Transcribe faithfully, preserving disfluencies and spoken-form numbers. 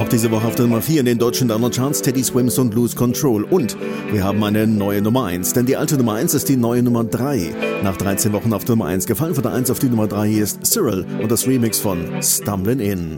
diese Woche auf der Nummer vier in den deutschen Download-Charts Teddy Swims und Lose Control. Und wir haben eine neue Nummer eins, denn die alte Nummer eins ist die neue Nummer drei. Nach dreizehn Wochen auf der Nummer eins gefallen von der eins auf die Nummer drei. Hier ist Cyril und das Remix von Stumbling In.